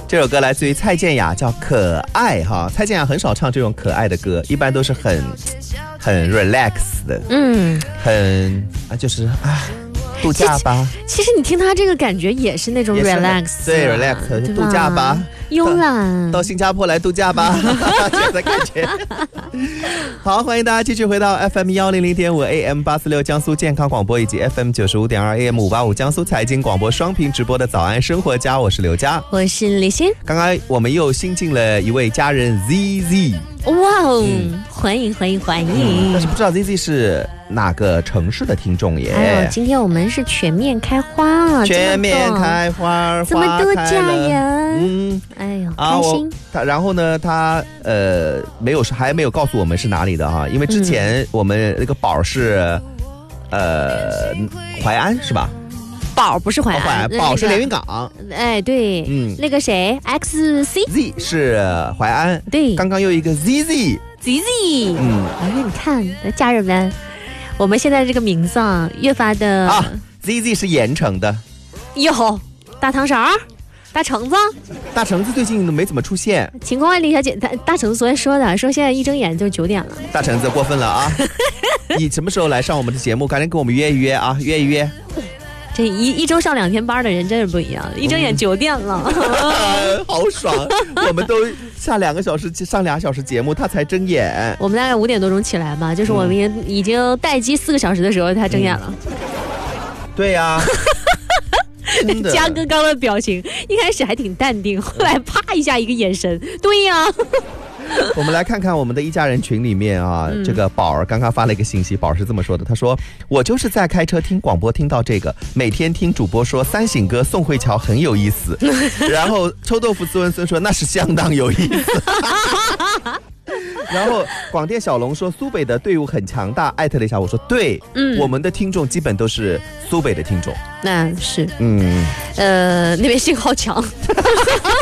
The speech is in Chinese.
这首歌来自于蔡健雅，叫《可爱》哈。蔡健雅很少唱这种可爱的歌，一般都是很 relax 的，就是度假吧。 其实你听他这个感觉也是那种 relax， 对 relax 度假吧， 慵懒， 到新加坡来度假吧，这样的感觉。好，欢迎大家继续回到 FM 100.5 AM 846江苏健康广播以及 FM 95.2 AM 585江苏财经广播双屏直播的早安生活家，我是刘佳， 我是李欣。 刚刚我们又新进了一位家人 ZZ， 哇哦，欢迎欢迎欢迎！ 但是不知道 ZZ 是哪个城市的听众耶？ 哎呦，今天我们是全面开花啊！ 全面开花， 怎么度假呀？哎呦，开心。 然后呢，他还没有告诉我们是哪里的哈，因为之前我们那个宝是淮安是吧？ 宝不是淮安， 宝是连云港。 哎，对，那个谁 XZ 是淮安， 对， 刚刚又一个 ZZ， 哎，你看家人们，我们现在这个名字啊，越发的 ZZ 是盐城的， 哟，大糖勺。大橙子最近都没怎么出现。 晴空万里小姐，大橙子昨天说现在一睁眼就9点了。 大橙子过分了啊！你什么时候来上我们的节目？赶紧跟我们约一约啊，约一约。 这一周上2天班的人真是不一样，一睁眼9点了， 好爽！我们都下2个小时上2小时节目，他才睁眼。 我们大概5点多钟起来吧，就是我们已经待机4个小时的时候，他睁眼了。 对呀。 嘉哥刚的表情一开始还挺淡定，后来啪一下一个眼神，对呀。 我们来看看我们的一家人群里面啊，这个宝儿刚刚发了一个信息，宝儿是这么说的，他说我就是在开车听广播听到这个，每天听主播说三省歌宋慧乔很有意思，然后臭豆腐斯文森说那是相当有意思。然后广电小龙说苏北的队伍很强大，艾特了一下我说对，我们的听众基本都是苏北的听众。 那是那边信号强。